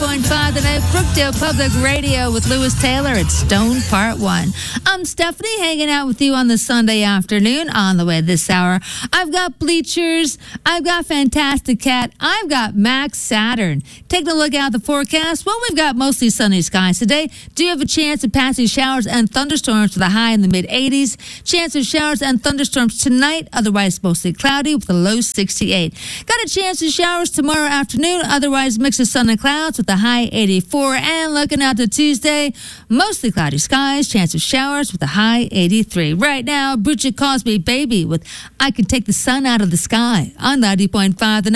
90.5 The Night, Brookdale Public Radio with Lewis Taylor at Stone Part 1. I'm Stephanie, hanging out with you on the Sunday afternoon. On the way this hour, I've got Bleachers, I've got Fantastic Cat, I've got Max Saturn. Taking a look at the forecast, well, we've got mostly sunny skies today. Do have a chance of passing showers and thunderstorms with a high in the mid-80s. Chance of showers and thunderstorms tonight, otherwise mostly cloudy with a low 68. Got a chance of showers tomorrow afternoon, otherwise mix of sun and clouds with a high 84. And looking out to Tuesday, mostly cloudy skies, chance of showers with a high 83. Right now, Bridget Cosby Baby with I Can Take the Sun Out of the Sky on 90.5 The